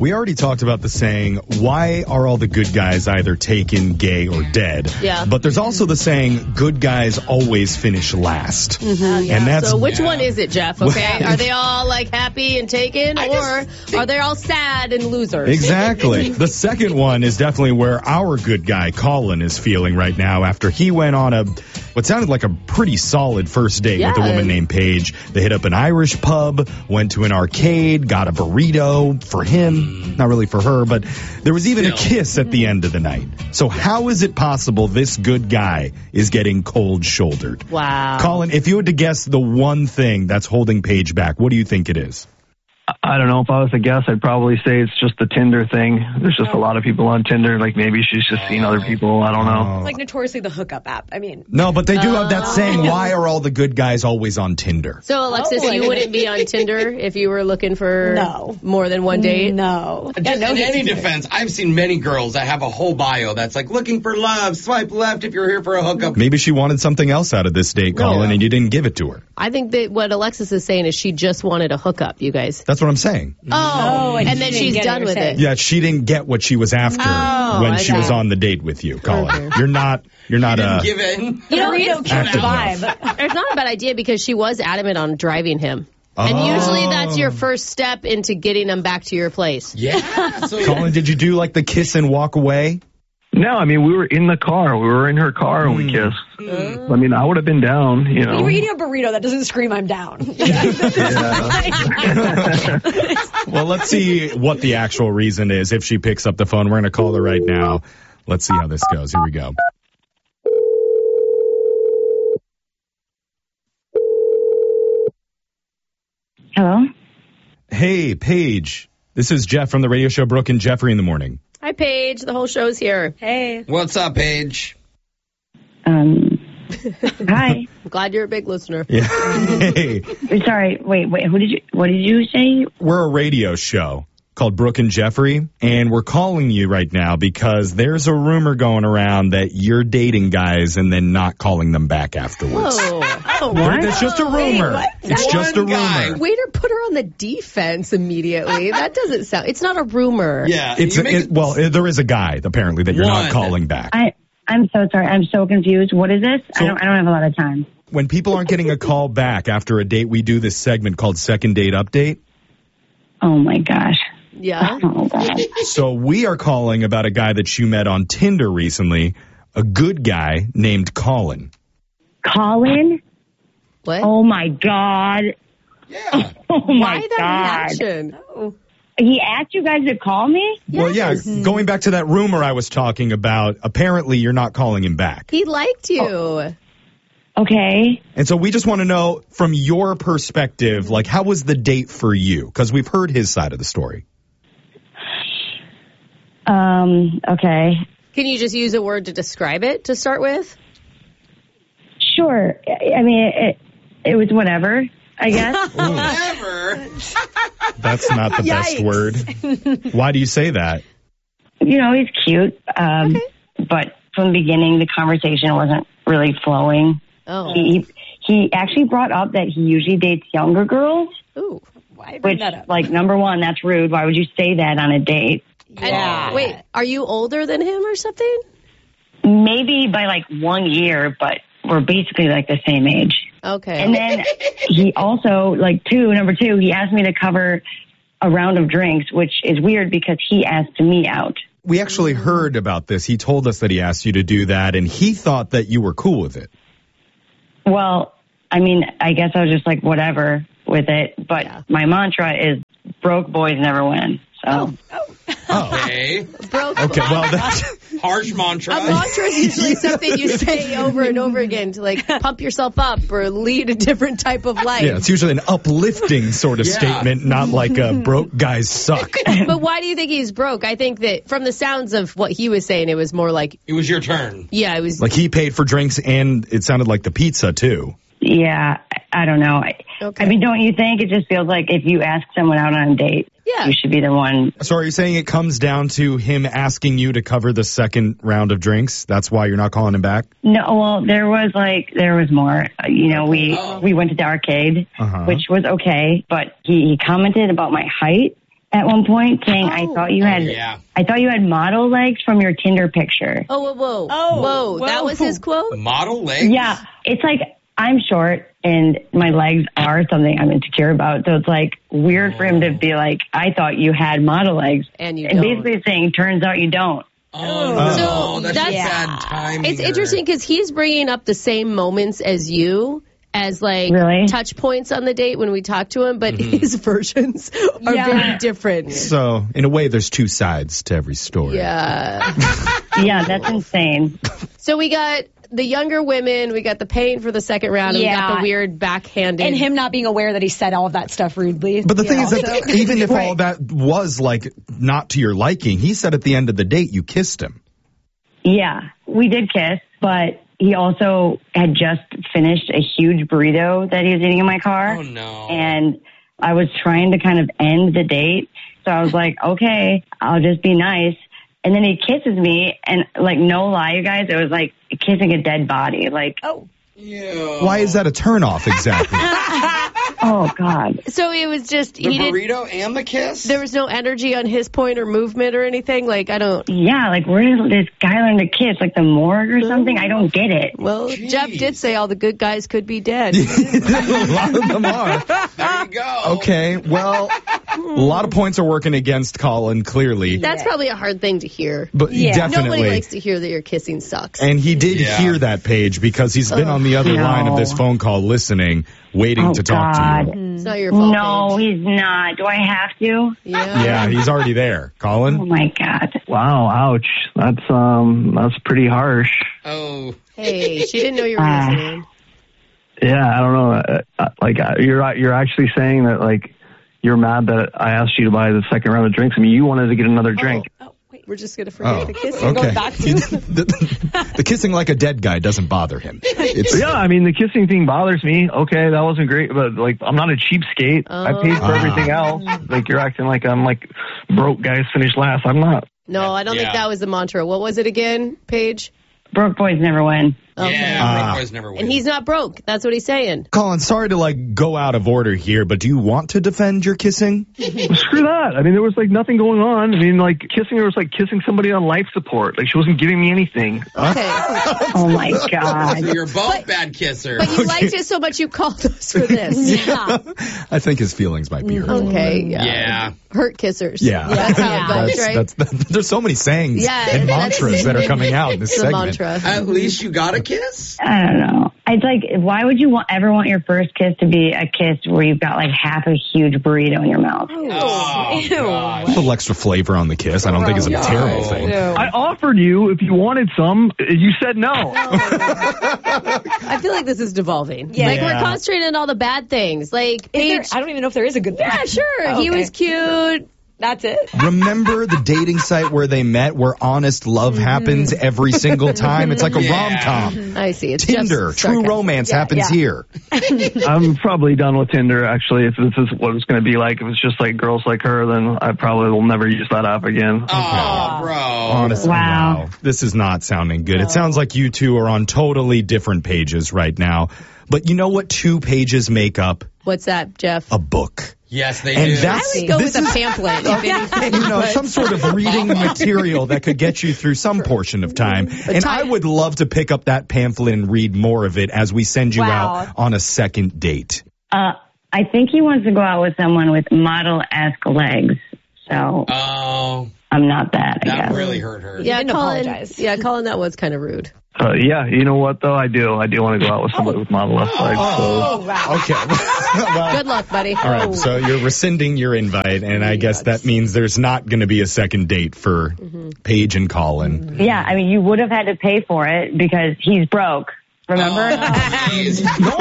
We already talked about the saying, why are all the good guys either taken, gay, or dead? Yeah. But there's also the saying, good guys always finish last. Mm-hmm. And that's... So which one is it, Jeff? Okay. Are they all like happy and taken, or are they all sad and losers? Exactly. The second one is definitely where our good guy, Colin, is feeling right now after he went on what sounded like a pretty solid first date with a woman named Paige. They hit up an Irish pub, went to an arcade, got a burrito for him, not really for her, but there was even a kiss at the end of the night. So how is it possible this good guy is getting cold-shouldered? Wow. Colin, if you had to guess the one thing that's holding Paige back, what do you think it is? I don't know. If I was to guess, I'd probably say it's just the Tinder thing. There's just a lot of people on Tinder. Like, maybe she's just seen other people. I don't know. Like, notoriously the hookup app. I mean. No, but they do have that saying, why are all the good guys always on Tinder? So, Alexis, you wouldn't be on Tinder if you were looking for more than one date? No. Just in any defense, I've seen many girls that have a whole bio that's like, looking for love, swipe left if you're here for a hookup. Maybe she wanted something else out of this date, Colin, and you didn't give it to her. I think that what Alexis is saying is she just wanted a hookup, you guys. That's what I'm saying. Oh, and then she's done with it. Yeah, she didn't get what she was after when she was on the date with you, Colin. You're not give in. You know, it's the vibe. It's not a bad idea because she was adamant on driving him. And usually that's your first step into getting them back to your place. Yeah. So, Colin, did you do like the kiss and walk away? No, I mean, we were in the car. We were in her car and we kissed. I mean, I would have been down, you know. You were eating a burrito. That doesn't scream, I'm down. Well, let's see what the actual reason is. If she picks up the phone, we're going to call her right now. Let's see how this goes. Here we go. Hello? Hey, Paige. This is Jeff from the radio show Brooke and Jeffrey in the Morning. Hi, Paige. The whole show's here. Hey. what's up, Paige? Hi. I'm glad you're a big listener. Yeah. Hey. Sorry, wait, what did you say? We're a radio show called Brooke and Jeffrey, and we're calling you right now because there's a rumor going around that you're dating guys and then not calling them back afterwards. What? It's just a rumor. It's just a rumor. Way to put her on the defense immediately. That doesn't sound... It's not a rumor. Yeah. There is a guy, apparently, that you're not calling back. I'm so sorry. I'm so confused. What is this? So, I don't have a lot of time. When people aren't getting a call back after a date, we do this segment called Second Date Update. Oh, my gosh. Yeah. Oh, God. So we are calling about a guy that you met on Tinder recently, a good guy named Colin. Colin? What? Oh, my God. Yeah. Oh, my Why that God. reaction? Oh. He asked you guys to call me? Well, yeah, going back to that rumor I was talking about, apparently you're not calling him back. He liked you. Okay. And so we just want to know, from your perspective, like, how was the date for you? Because we've heard his side of the story. Okay. Can you just use a word to describe it to start with? Sure. I mean, it was whatever, I guess. Whatever. That's not the best word. Why do you say that? You know, he's cute. But from the beginning, the conversation wasn't really flowing. Oh. He actually brought up that he usually dates younger girls. Ooh. Why bring that up? Like, number one, that's rude. Why would you say that on a date? Yeah. Wait, are you older than him or something? Maybe by like 1 year, but we're basically like the same age. Okay. And then he also, number two, he asked me to cover a round of drinks, which is weird because he asked me out. We actually heard about this. He told us that he asked you to do that, and he thought that you were cool with it. Well, I mean, I guess I was just like, whatever with it. But my mantra is broke boys never win. So. Okay. Okay, well, that's... Harsh mantra. A mantra is usually something you say over and over again to, like, pump yourself up or lead a different type of life. Yeah, it's usually an uplifting sort of statement, not like a broke guys suck. But why do you think he's broke? I think that from the sounds of what he was saying, it was more like... It was your turn. Yeah, it was... Like, he paid for drinks, and it sounded like the pizza, too. Yeah, I don't know. I mean, don't you think it just feels like if you ask someone out on a date, you should be the one. So are you saying it comes down to him asking you to cover the second round of drinks? That's why you're not calling him back? No, well, there was more. You know, we went to the arcade, which was okay, but he commented about my height. at one point saying, I thought you had model legs from your Tinder picture. Whoa. That was his quote? Model legs? Yeah. It's like, I'm short and my legs are something I'm insecure about. So it's like weird for him to be like, I thought you had model legs. And you don't. Basically saying, turns out you don't. Oh, that's bad timing. It's interesting because he's bringing up the same moments as you as like touch points on the date when we talk to him, but his versions are very different. So in a way, there's two sides to every story. Yeah. Yeah, that's insane. So we got the younger women, we got the paying for the second round, and we got the weird backhanded. And him not being aware that he said all of that stuff rudely. But the thing is that even if all that was like not to your liking, he said at the end of the date you kissed him. Yeah, we did kiss, but he also had just finished a huge burrito that he was eating in my car. Oh, no. And I was trying to kind of end the date. So I was like, okay, I'll just be nice. And then he kisses me, and like, no lie, you guys, it was like kissing a dead body. Like, why is that a turnoff exactly? Oh, God. So it was just... The burrito and the kiss? There was no energy on his point or movement or anything? Like, I don't... Yeah, like, where did this guy learn to kiss? Like the morgue or something? I don't get it. Well, Jeff did say all the good guys could be dead. A lot of them are. There you go. Okay, well, a lot of points are working against Colin, clearly. That's probably a hard thing to hear. But definitely. Nobody likes to hear that your kissing sucks. And he did hear that, Paige, because he's been on the other line of this phone call listening, waiting to talk to you. It's not your fault. No, he's not. Do I have to? Yeah, he's already there. Colin? Oh, my God. Wow, ouch. That's pretty harsh. Oh. Hey, she didn't know you were listening. Yeah, I don't know. You're actually saying that, like, you're mad that I asked you to buy the second round of drinks. I mean, you wanted to get another drink. We're just going to forget the kissing. Okay. Going back to the kissing like a dead guy doesn't bother him. Yeah, I mean, the kissing thing bothers me. Okay, that wasn't great, but, like, I'm not a cheapskate. I paid for everything else. Like, you're acting like I'm, like, broke guys finish last. I'm not. No, I don't think that was the mantra. What was it again, Paige? Broke boys never win. Okay. Yeah, broke boys never win. And he's not broke. That's what he's saying. Colin, sorry to like go out of order here, but do you want to defend your kissing? Screw that. I mean, there was like nothing going on. I mean, like kissing her was like kissing somebody on life support. Like she wasn't giving me anything. Okay. Oh my God. So you're both bad kissers. But you liked it so much you called us for this. Yeah. I think his feelings might be hurt. Okay. Yeah. Hurt kissers. Yeah. That's how it goes, right? There's so many sayings and mantras that are coming out in this It's a segment. mantra. At least you got a kiss? I don't know. I'd like, why would you ever want your first kiss to be a kiss where you've got like half a huge burrito in your mouth? Oh, A little extra flavor on the kiss. I don't think it's a terrible thing. I offered you if you wanted some. You said no. I feel like this is devolving. Yeah. Like we're concentrating on all the bad things. Like Paige, I don't even know if there is a good thing. yeah, sure. Oh, He okay. was cute. That's it. Remember the dating site where they met, where honest love happens every single time? It's like a rom-com. I see. It's Tinder, just true sarcasm. romance happens here. I'm probably done with Tinder, actually. If this is what it's going to be like, if it's just like girls like her, then I probably will never use that app again. Oh, bro. Honestly, Wow. this is not sounding good. It sounds like you two are on totally different pages right now. But you know what two pages make up? What's that, Jeff? A book. Yes, they And do. that's- I would go this with a is- pamphlet. If anything. You know, some sort of reading material that could get you through some portion of time. And I would love to pick up that pamphlet and read more of it as we send you out on a second date. I think he wants to go out with someone with model-esque legs. So Oh, I'm not that, I that guess. really hurt her. Yeah, didn't Colin. apologize. Yeah, Colin, that was kind of rude. Yeah, you know what, though? I do want to go out with somebody with model left legs. So. Wow. Okay. Well, Good luck, buddy. all right, so you're rescinding your invite, and I guess that means there's not going to be a second date for Paige and Colin. Yeah, I mean, you would have had to pay for it because he's broke. Remember? No,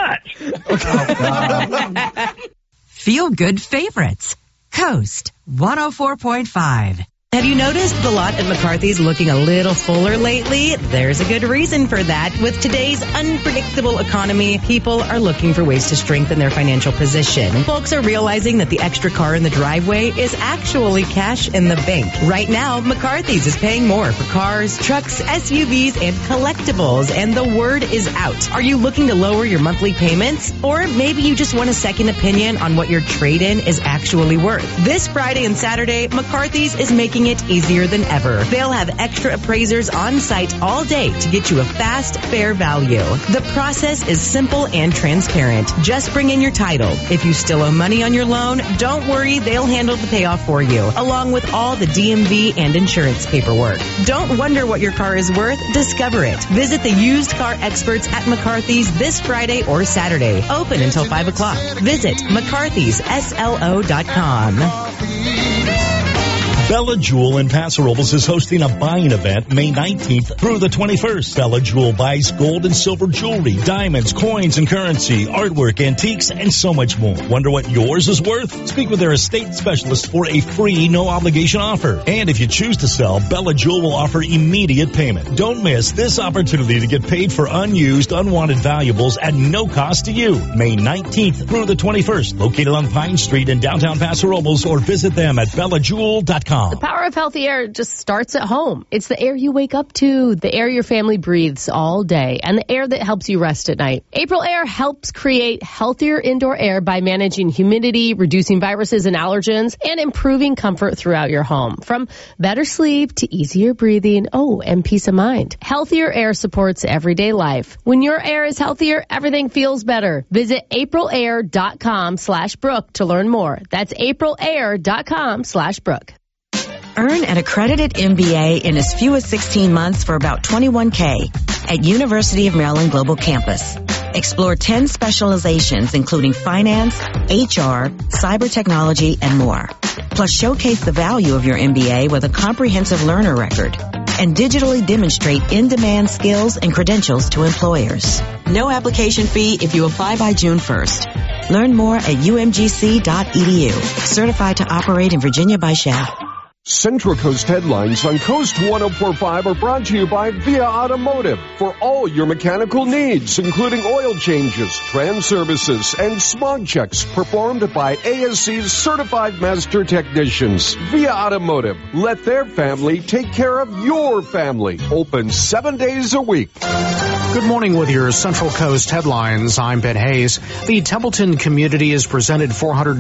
I'm not! Feel good favorites. Coast 104.5. Have you noticed the lot at McCarthy's looking a little fuller lately? There's a good reason for that. With today's unpredictable economy, people are looking for ways to strengthen their financial position. Folks are realizing that the extra car in the driveway is actually cash in the bank. Right now, McCarthy's is paying more for cars, trucks, SUVs, and collectibles, and the word is out. Are you looking to lower your monthly payments? Or maybe you just want a second opinion on what your trade-in is actually worth. This Friday and Saturday, McCarthy's is making it easier than ever. They'll have extra appraisers on site all day to get you a fast, fair value. The process is simple and transparent. Just bring in your title. If you still owe money on your loan, don't worry, they'll handle the payoff for you, along with all the DMV and insurance paperwork. Don't wonder what your car is worth, discover it. Visit the used car experts at McCarthy's this Friday or Saturday. Open until 5 o'clock. Visit McCarthy'sSLO.com. Bella Jewel in Paso Robles is hosting a buying event May 19th through the 21st. Bella Jewel buys gold and silver jewelry, diamonds, coins and currency, artwork, antiques, and so much more. Wonder what yours is worth? Speak with their estate specialist for a free, no-obligation offer. And if you choose to sell, Bella Jewel will offer immediate payment. Don't miss this opportunity to get paid for unused, unwanted valuables at no cost to you. May 19th through the 21st, located on Pine Street in downtown Paso Robles, or visit them at bellajewel.com. The power of healthy air just starts at home. It's the air you wake up to, the air your family breathes all day, and the air that helps you rest at night. April Air helps create healthier indoor air by managing humidity, reducing viruses and allergens, and improving comfort throughout your home. From better sleep to easier breathing, and peace of mind. Healthier air supports everyday life. When your air is healthier, everything feels better. Visit aprilair.com/Brooke to learn more. That's aprilair.com/Brooke. Earn an accredited MBA in as few as 16 months for about $21K at University of Maryland Global Campus. Explore 10 specializations including finance, HR, cyber technology, and more. Plus showcase the value of your MBA with a comprehensive learner record and digitally demonstrate in-demand skills and credentials to employers. No application fee if you apply by June 1st. Learn more at umgc.edu. Certified to operate in Virginia by Shell. Central Coast headlines on Coast 104.5 are brought to you by Via Automotive for all your mechanical needs, including oil changes, trans services, and smog checks performed by ASC's certified master technicians. Via Automotive, let their family take care of your family. Open 7 days a week. Good morning with your Central Coast headlines. I'm Ben Hayes. The Templeton community has presented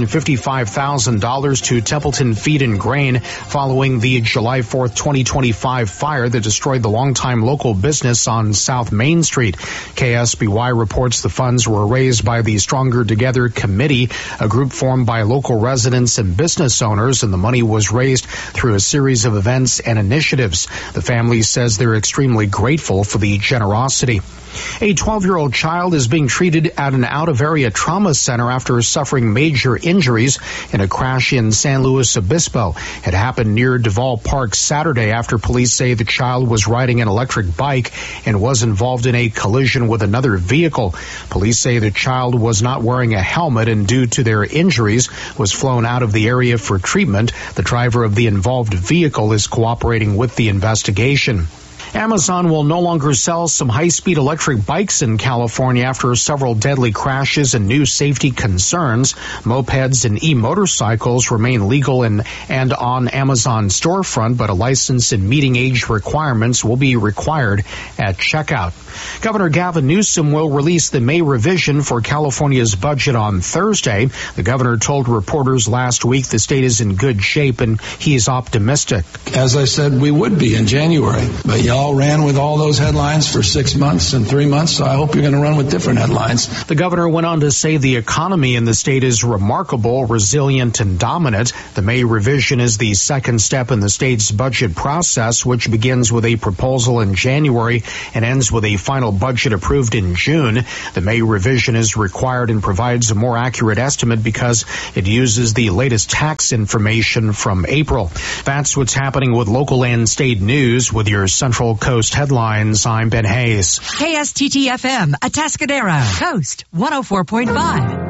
$455,000 to Templeton Feed and Grain following the July 4th, 2025 fire that destroyed the longtime local business on South Main Street. KSBY reports the funds were raised by the Stronger Together Committee, a group formed by local residents and business owners, and the money was raised through a series of events and initiatives. The family says they're extremely grateful for the generosity. A 12-year-old child is being treated at an out-of-area trauma center after suffering major injuries in a crash in San Luis Obispo. It happened near Duval Park Saturday after police say the child was riding an electric bike and was involved in a collision with another vehicle. Police say the child was not wearing a helmet and due to their injuries was flown out of the area for treatment. The driver of the involved vehicle is cooperating with the investigation. Amazon will no longer sell some high-speed electric bikes in California after several deadly crashes and new safety concerns. Mopeds and e-motorcycles remain legal and on Amazon storefront, but a license and meeting age requirements will be required at checkout. Governor Gavin Newsom will release the May revision for California's budget on Thursday. The governor told reporters last week the state is in good shape and he is optimistic. As I said, we would be in January, but y'all ran with all those headlines for 6 months and 3 months, so I hope you're going to run with different headlines. The governor went on to say the economy in the state is remarkable, resilient, and dominant. The May revision is the second step in the state's budget process, which begins with a proposal in January and ends with a final budget approved in June. The May revision is required and provides a more accurate estimate because it uses the latest tax information from April. That's what's happening with local and state news. With your Central Coast headlines, I'm Ben Hayes. KSTT-FM, Atascadero, Coast 104.5.